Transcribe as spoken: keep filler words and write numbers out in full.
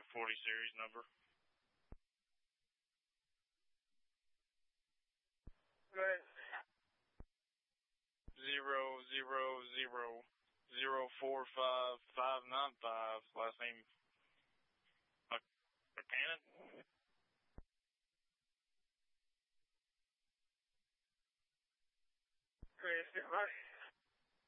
F forty series number. Right. Zero zero zero zero four five five nine five. Last name Buchanan. Great.